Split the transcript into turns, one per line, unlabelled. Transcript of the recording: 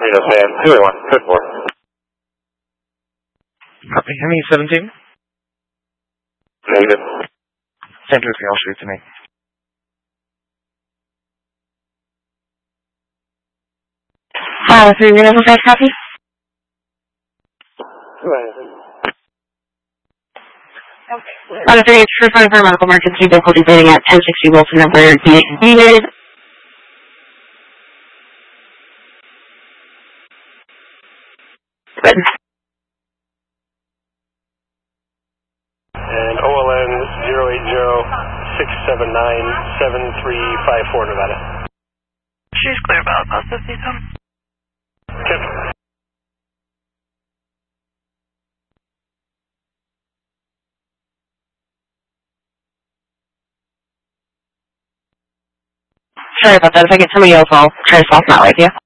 Reno San 281, code 4.
Copy. Hemi 17.
Negative.
Center of Real Street to me.
Pilot 3, Reno 5, copy. Pilot 3, it's referring for medical emergency, difficulty breathing at 1060 Wilson number needed. Good.
And OLN 080-679-7354 Nevada.
She's clear about bus 50 ton.
Okay.
Sorry about that. If I get somebody else, I'll try to solve that with you.